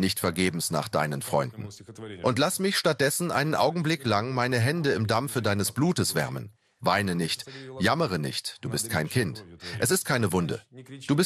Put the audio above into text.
nicht vergebens nach deinen Freunden. Und lass mich stattdessen einen Augenblick lang meine Hände im Dampfe deines Blutes wärmen. Weine nicht, jammere nicht, du bist kein Kind. Es ist keine Wunde. Du bist